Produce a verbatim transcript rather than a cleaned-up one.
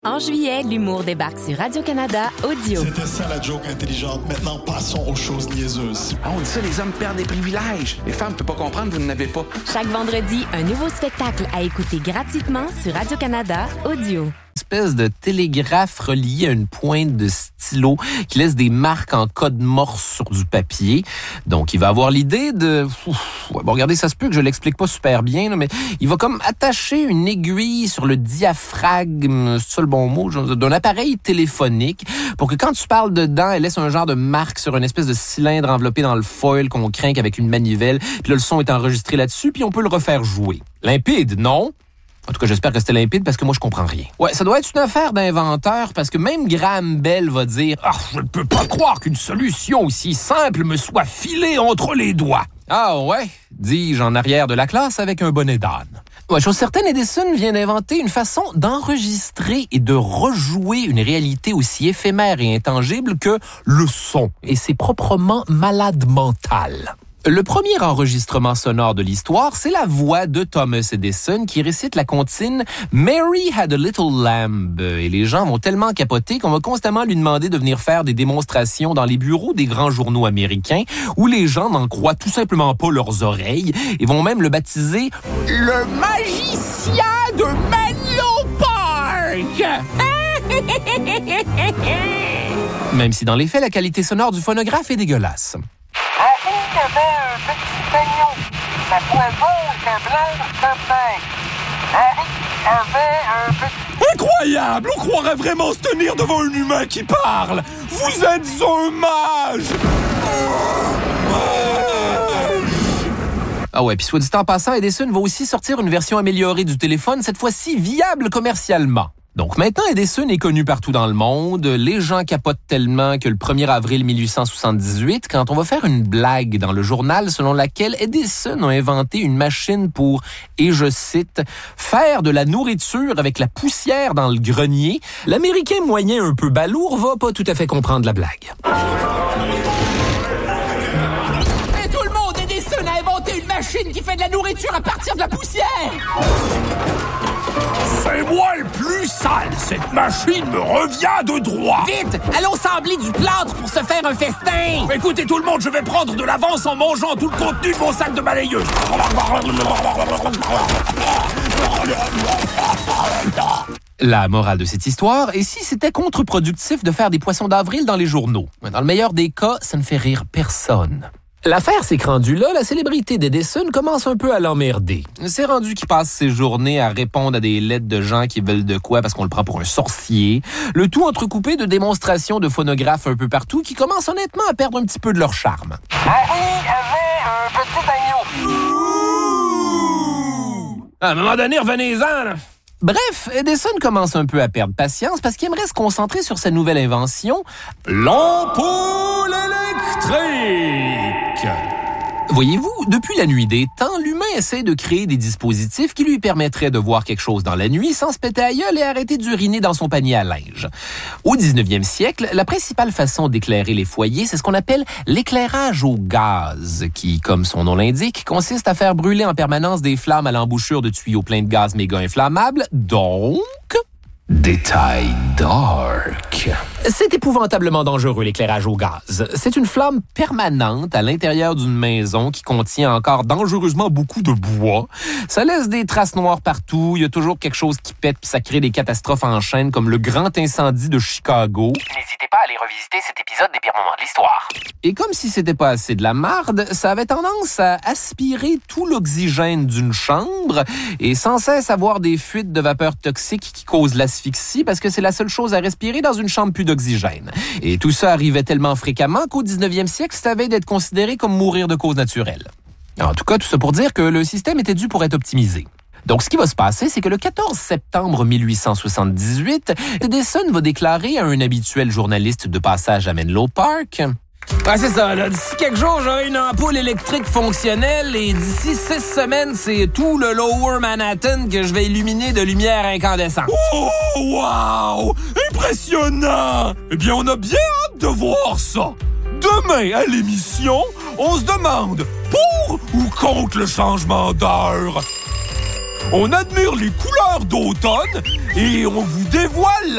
En juillet, l'humour débarque sur Radio-Canada Audio. C'était ça la joke intelligente. Maintenant, passons aux choses niaiseuses. Ah, on dit ça, les hommes perdent des privilèges. Les femmes ne peuvent pas comprendre, vous n'en avez pas. Chaque vendredi, un nouveau spectacle à écouter gratuitement sur Radio-Canada Audio. Espèce de télégraphe relié à une pointe de stylo qui laisse des marques en code morse sur du papier. Donc, il va avoir l'idée de... Ouf, ouais, bon, regardez, ça se peut que je l'explique pas super bien, là, mais il va comme attacher une aiguille sur le diaphragme, c'est ça le bon mot, d'un appareil téléphonique pour que quand tu parles dedans, elle laisse un genre de marque sur une espèce de cylindre enveloppé dans le foil qu'on crinque avec une manivelle. Puis là, le son est enregistré là-dessus, puis on peut le refaire jouer. Limpide, non? En tout cas, j'espère que c'était limpide parce que moi, je comprends rien. Ouais, ça doit être une affaire d'inventeur parce que même Graham Bell va dire « Ah, je ne peux pas croire qu'une solution aussi simple me soit filée entre les doigts. » Ah ouais, dis-je en arrière de la classe avec un bonnet d'âne. Ouais, chose certaine, Edison vient d'inventer une façon d'enregistrer et de rejouer une réalité aussi éphémère et intangible que le son. Et c'est proprement malade mental. Le premier enregistrement sonore de l'histoire, c'est la voix de Thomas Edison qui récite la comptine « Mary had a little lamb ». Et les gens vont tellement capoter qu'on va constamment lui demander de venir faire des démonstrations dans les bureaux des grands journaux américains où les gens n'en croient tout simplement pas leurs oreilles et vont même le baptiser « le magicien de Menlo Park ». Même si dans les faits, la qualité sonore du phonographe est dégueulasse. Harry avait un petit pagnon. Sa poisson était blanche comme neige. Harry avait un petit... Incroyable! On croirait vraiment se tenir devant un humain qui parle! Vous êtes un mage! Ah ouais, puis soit dit en passant, Edison va aussi sortir une version améliorée du téléphone, cette fois-ci viable commercialement. Donc maintenant, Edison est connu partout dans le monde. Les gens capotent tellement que le premier avril mille huit cent soixante-dix-huit, quand on va faire une blague dans le journal selon laquelle Edison a inventé une machine pour, et je cite, « faire de la nourriture avec la poussière dans le grenier », l'Américain moyen un peu balourd va pas tout à fait comprendre la blague. Et tout le monde, Edison a inventé une machine qui fait de la nourriture à partir de la poussière! C'est moi le plus sale! Cette machine me revient de droit! Vite! Allons sembler du plâtre pour se faire un festin! Écoutez tout le monde, je vais prendre de l'avance en mangeant tout le contenu de mon sac de balayeuse! La morale de cette histoire est si c'était contre-productif de faire des poissons d'avril dans les journaux. Dans le meilleur des cas, ça ne fait rire personne. L'affaire s'est rendue là, la célébrité d'Edison commence un peu à l'emmerder. C'est rendu qu'il passe ses journées à répondre à des lettres de gens qui veulent de quoi parce qu'on le prend pour un sorcier. Le tout entrecoupé de démonstrations de phonographes un peu partout qui commencent honnêtement à perdre un petit peu de leur charme. Harry avait un petit agneau. À un moment donné, revenez-en, là. Bref, Edison commence un peu à perdre patience parce qu'il aimerait se concentrer sur sa nouvelle invention, l'ampoule électrique. Voyez-vous, depuis la nuit des temps, l'humain essaie de créer des dispositifs qui lui permettraient de voir quelque chose dans la nuit sans se péter à gueule et arrêter d'uriner dans son panier à linge. Au dix-neuvième siècle, la principale façon d'éclairer les foyers, c'est ce qu'on appelle l'éclairage au gaz, qui, comme son nom l'indique, consiste à faire brûler en permanence des flammes à l'embouchure de tuyaux pleins de gaz méga inflammables, donc... Détail dark. C'est épouvantablement dangereux, l'éclairage au gaz. C'est une flamme permanente à l'intérieur d'une maison qui contient encore dangereusement beaucoup de bois. Ça laisse des traces noires partout, il y a toujours quelque chose qui pète puis ça crée des catastrophes en chaîne comme le grand incendie de Chicago. N'hésitez pas à aller revisiter cet épisode des pires moments de l'histoire. Et comme si c'était pas assez de la marde, ça avait tendance à aspirer tout l'oxygène d'une chambre et sans cesse avoir des fuites de vapeur toxique qui causent l'asphyxie parce que c'est la seule chose à respirer dans une chambre plus d'oxygène. Et tout ça arrivait tellement fréquemment qu'au dix-neuvième siècle, ça avait d'être considéré comme mourir de cause naturelle. En tout cas, tout ça pour dire que le système était dû pour être optimisé. Donc, ce qui va se passer, c'est que le quatorze septembre mille huit cent soixante-dix-huit, Edison va déclarer à un habituel journaliste de passage à Menlo Park... Ah, c'est ça, là. D'ici quelques jours, j'aurai une ampoule électrique fonctionnelle et d'ici six semaines, c'est tout le Lower Manhattan que je vais illuminer de lumière incandescente. Oh, wow! Impressionnant! Eh bien, on a bien hâte de voir ça. Demain, à l'émission, on se demande pour ou contre le changement d'heure. On admire les couleurs d'automne et on vous dévoile